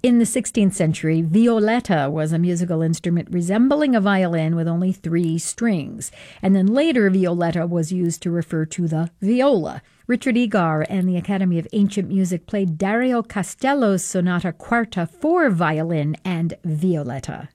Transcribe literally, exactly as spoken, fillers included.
In the sixteenth century, violetta was a musical instrument resembling a violin with only three strings. And then later, violetta was used to refer to the viola. Richard Egar and the Academy of Ancient Music played Dario Castello's Sonata Quarta for violin and violetta.